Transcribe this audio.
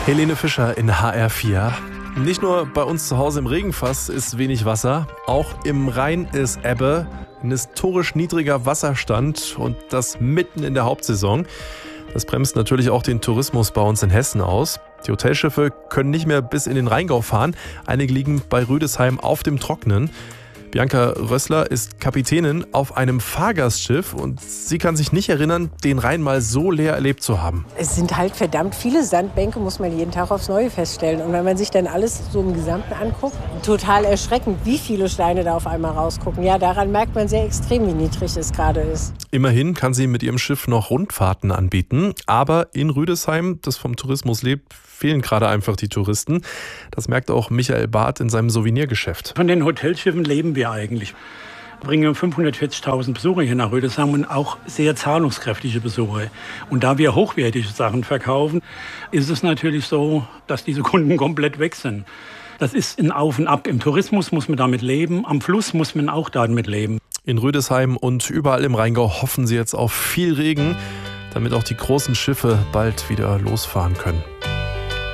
Helene Fischer in HR4. Nicht nur bei uns zu Hause im Regenfass ist wenig Wasser, auch im Rhein ist Ebbe, ein historisch niedriger Wasserstand und das mitten in der Hauptsaison. Das bremst natürlich auch den Tourismus bei uns in Hessen aus. Die Hotelschiffe können nicht mehr bis in den Rheingau fahren. Einige liegen bei Rüdesheim auf dem Trockenen. Bianca Rössler ist Kapitänin auf einem Fahrgastschiff und sie kann sich nicht erinnern, den Rhein mal so leer erlebt zu haben. Es sind halt verdammt viele Sandbänke, muss man jeden Tag aufs Neue feststellen. Und wenn man sich dann alles so im Gesamten anguckt, total erschreckend, wie viele Steine da auf einmal rausgucken. Ja, daran merkt man sehr extrem, wie niedrig es gerade ist. Immerhin kann sie mit ihrem Schiff noch Rundfahrten anbieten. Aber in Rüdesheim, das vom Tourismus lebt, fehlen gerade einfach die Touristen. Das merkt auch Michael Barth in seinem Souvenirgeschäft. Von den Hotelschiffen leben wir eigentlich. Wir bringen 540.000 Besucher hier nach Rüdesheim und auch sehr zahlungskräftige Besucher. Und da wir hochwertige Sachen verkaufen, ist es natürlich so, dass diese Kunden komplett weg sind. Das ist ein Auf und Ab. Im Tourismus muss man damit leben, am Fluss muss man auch damit leben. In Rüdesheim und überall im Rheingau hoffen sie jetzt auf viel Regen, damit auch die großen Schiffe bald wieder losfahren können.